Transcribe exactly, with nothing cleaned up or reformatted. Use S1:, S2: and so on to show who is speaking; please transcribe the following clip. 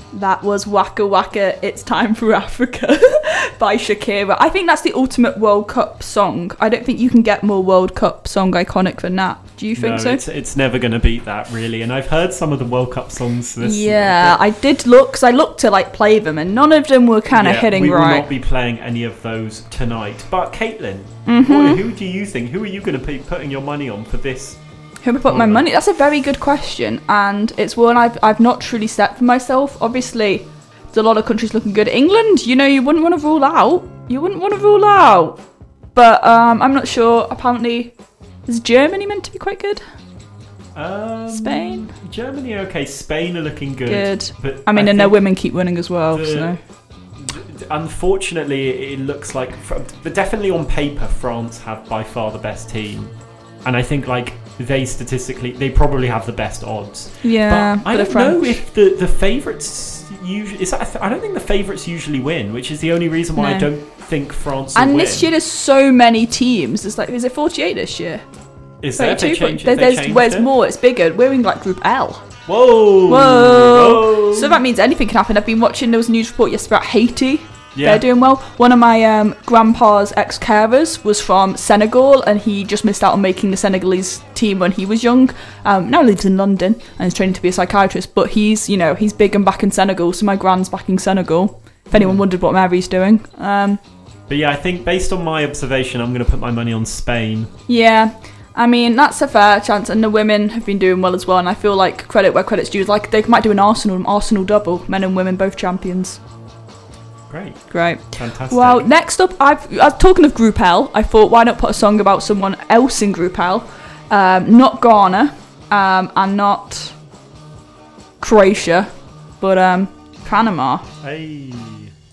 S1: That was Waka Waka, It's Time for Africa by Shakira. I think that's the ultimate World Cup song. I don't think you can get more World Cup song iconic than that. Do you think
S2: no,
S1: so?
S2: It's, it's never going to beat that, really. And I've heard some of the World Cup songs this
S1: Yeah, I did look, because I looked to like play them, and none of them were kind of
S2: yeah,
S1: hitting
S2: we
S1: right.
S2: will not be playing any of those tonight. But Caitlin,
S1: Mm-hmm.
S2: what, who do you think? Who are you going to be putting your money on for this?
S1: Who would I put my money? That's a very good question, and it's one I've I've not truly set for myself. Obviously, there's a lot of countries looking good. England, you know, you wouldn't want to rule out. You wouldn't want to rule out, but um, I'm not sure. Apparently, is Germany meant to be quite good?
S2: Um,
S1: Spain,
S2: Germany, okay. Spain are looking good.
S1: Good.
S2: But
S1: I mean,
S2: I
S1: and their
S2: think
S1: women keep winning as well.
S2: the-
S1: So
S2: Unfortunately, it looks like, but definitely on paper, France have by far the best team, and I think like they statistically, they probably have the best odds.
S1: yeah,
S2: But I
S1: the
S2: don't know
S1: French.
S2: if the the favourites usually is that. a th- I don't think the favourites usually win, which is the only reason why I
S1: No.
S2: don't think France will
S1: And
S2: win.
S1: this year there's so many teams. There's like, is it forty-eight this year?
S2: is there? They
S1: thirty-two,
S2: changed,
S1: but
S2: they
S1: there's
S2: changed
S1: where's
S2: it?
S1: more. It's bigger. We're in like Group L.
S2: Whoa!
S1: Whoa!
S2: Whoa!
S1: So that means anything can happen. I've been watching. There was a news report yesterday about Haiti.
S2: Yeah.
S1: They're doing well. One of my um, grandpa's ex-carers was from Senegal, and he just missed out on making the Senegalese team when he was young. Um, now lives in London and is training to be a psychiatrist. But he's, you know, he's big and back in Senegal. So my grand's backing Senegal. If anyone
S2: Mm.
S1: wondered what Mary's doing, um,
S2: But yeah, I think based on my observation, I'm going to put my money on Spain.
S1: yeah. I mean, that's a fair chance, and the women have been doing well as well. And I feel like credit where credit's due. Like they might do an Arsenal Arsenal double, men and women both champions.
S2: Great.
S1: Great.
S2: Fantastic.
S1: Well, next up, I've uh, talking of Group L, I thought why not put a song about someone else in Group L, um, not Ghana, um, and not Croatia, but um, Panama.
S2: Hey.